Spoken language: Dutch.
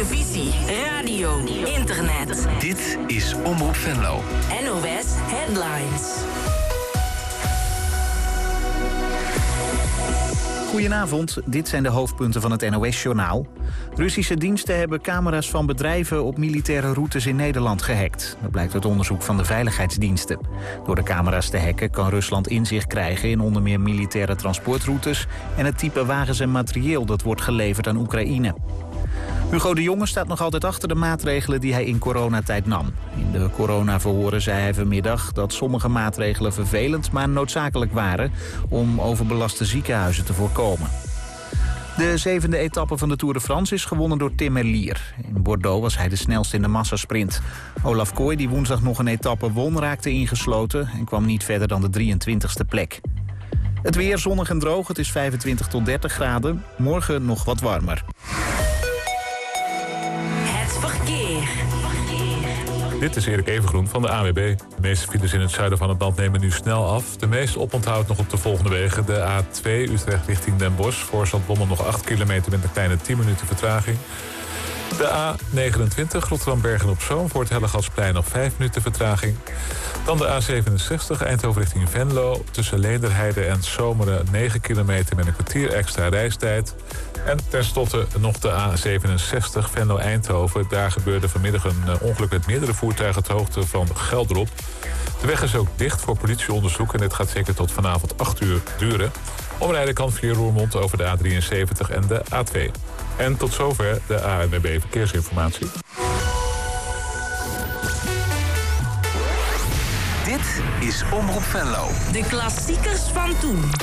televisie, radio, internet. Dit is Omroep Venlo. NOS Headlines. Goedenavond, dit zijn de hoofdpunten van het NOS-journaal. Russische diensten hebben camera's van bedrijven op militaire routes in Nederland gehackt. Dat blijkt uit onderzoek van de veiligheidsdiensten. Door de camera's te hacken kan Rusland inzicht krijgen in onder meer militaire transportroutes en het type wagens en materieel dat wordt geleverd aan Oekraïne. Hugo de Jonge staat nog altijd achter de maatregelen die hij in coronatijd nam. In de coronaverhoren zei hij vanmiddag dat sommige maatregelen vervelend, maar noodzakelijk waren om overbelaste ziekenhuizen te voorkomen. De 7e etappe van de Tour de France is gewonnen door Tim Merlier. In Bordeaux was hij de snelste in de massasprint. Olaf Kooi, die woensdag nog een etappe won, raakte ingesloten en kwam niet verder dan de 23e plek. Het weer zonnig en droog, het is 25 tot 30 graden. Morgen nog wat warmer. Dit is Erik Evengroen van de ANWB. De meeste files in het zuiden van het land nemen nu snel af. De meeste oponthoud nog op de volgende wegen. De A2 Utrecht richting Den Bosch. Voor Zaltbommel nog 8 kilometer met een kleine 10 minuten vertraging. De A29 Rotterdam-Bergen-op-Zoom voor het Hellegatsplein nog 5 minuten vertraging. Dan de A67 Eindhoven richting Venlo. Tussen Leenderheide en Zomeren 9 kilometer met een kwartier extra reistijd. En tenslotte nog de A67 Venlo-Eindhoven. Daar gebeurde vanmiddag een ongeluk met meerdere voertuigen ter hoogte van Geldrop. De weg is ook dicht voor politieonderzoek en dit gaat zeker tot vanavond 8 uur duren. Omrijden kan via Roermond over de A73 en de A2. En tot zover de ANWB Verkeersinformatie. Dit is Omroep Venlo. De klassiekers van toen.